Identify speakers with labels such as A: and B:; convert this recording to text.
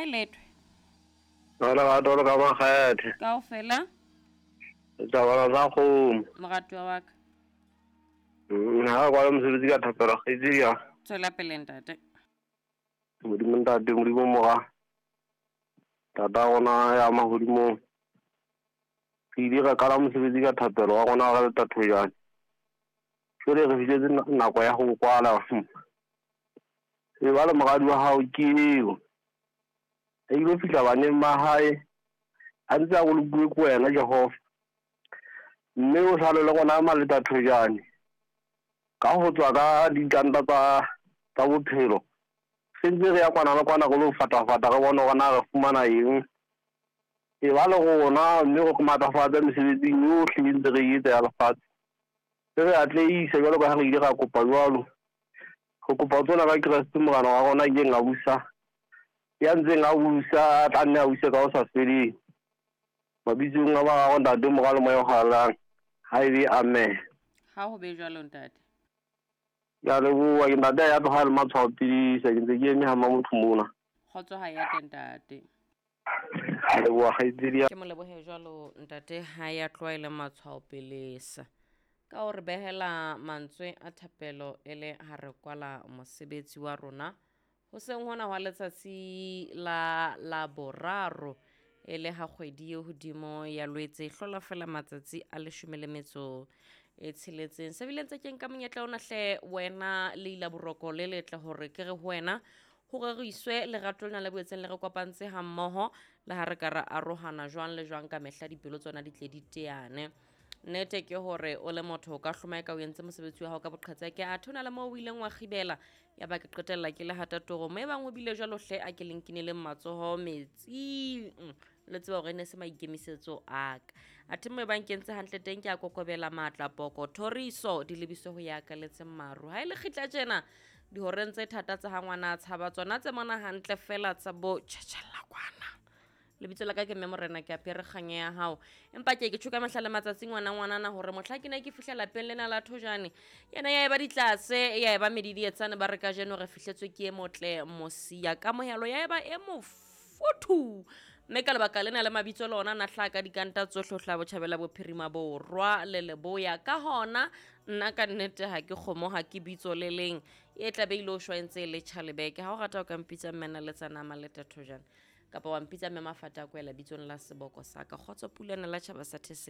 A: letwe
B: Hola gato ka makgethe.
A: kaofela
B: Tabala tsa kgomo.
A: moratuwa wa ka
B: Ha kwa mosebetsi ka thapelo kgetsi ya.
A: tswela pele ntate
B: Modimo ntate modimo moga. Tata gona ya mahodimo. Ke ile ka kala mosebetsi ka thapelo wa gona ga tatho jane. Fere re fitse nako ya go kwala. E ba le mogadi wa hao ke eo. E ile fitla baneng ba hae. A ntse a go lebue ko wena Jehova. Mme o sale le gona maleta thojane ka go tswa ka dikanta tsa bophelo sentse re ya kwana le kwana go lo fatafata re bona gona re fumana eng e ba le gona mme go matafatsa mesebetsing yotlhe ntse re etsa ya lefatshe re atle ise jalo ka re ile ga kopa jalo go kopa tsona ka Keresete mogana wa gona ke nga busa ya ntseng a busa a tla nne a buse ka o sa feleng mabitsong a ba go ntate mogalo mo yo galang ha ebe amen
A: ha go be jalo ntate
B: ya le bua ke ntate ya tloga le matshwao pidisa ke ntse ke eme hama motho mona
A: kgotso ha ya tentate
B: le bua kgaitsedi
A: ke mo lebohe jalo ntate ha ya tlwaele matshwao pelesa ka o re behela mantswe a thapelo ele ha re kwala mosebetsi wa rona ho seng hona wa letsatsi la boraro ele ha kgwedi ye hodimo ya loetse hlola fela matsatsi a 10 e tsheletseng se bile ntse ke nka monyetla ona hle wena le ila boroko le letle hore ke re ho wena ho reriswe lerato lena le boetseng le re kopantse ha mmoho le ha re ka ra arohana jwang le jwang ka mehla dipelo tsona di tle di teane nete ke hore o le motho o ka hlomaeka o entse mosebetsi wa hao ka boqhetseke ke a thona le mo o ileng wa khibela ya ba ke qetella ke le hata toro mo ebang o bile jalo hle a ke lenkinele matsoho metsi le tseba hore ne se maikemisetso a ka athe mo ebang kentse hantle teng ke a kokobela matla poko thoriso di lebise ho ya ka letse maru ha ile khitla tjena di horeng tse thata tsa ha ngwana a tshaba tsona tse mona hantle fela tsa bo tjhatjalla kwana lebitso la ka ke Memorena ke apere kganye ya hao empa ke tshuka mahlale matsatsing ngwana na hore mohla ke ne ke fihla lapeng lena la thojane yena ya eba ditlase ya eba medidi etsane ba re ka jeno re fihletswe ke e motle mosia ka mohelo ya eba e mofuthu mme ka lebaka lena le mabitso lona na hlaka dikanta tsohle hla botjhabela bophirima borwa le leboya ka hona nna ka nnete ha ke khomo ha ke bitso le leng e tla be ile o shwentse le Chalebeke ha o rata o ka mpitsa mmena le tsana maleta thojane kapa wa mpitsa mme mafata a kwela bitsong la seboko sa ka kgotso pulana la tjhaba sa